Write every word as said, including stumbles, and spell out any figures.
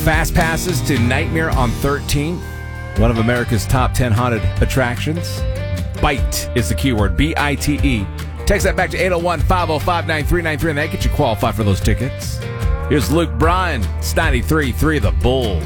fast passes to Nightmare on thirteenth, one of America's top ten haunted attractions. BITE is the keyword, B I T E. Text that back to eight oh one, five oh five, nine three nine three, and that gets you qualified for those tickets. Here's Luke Bryan. It's ninety-three point three The Bull.